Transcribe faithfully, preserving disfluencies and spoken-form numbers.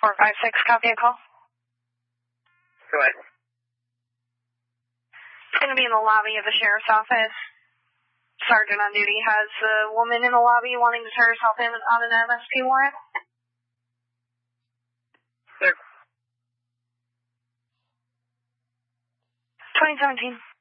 four five six, copy a call. Go ahead. It's going to be in the lobby of the sheriff's office. Sergeant on duty has a woman in the lobby wanting to turn herself in on an M S P warrant. Sir. twenty seventeen.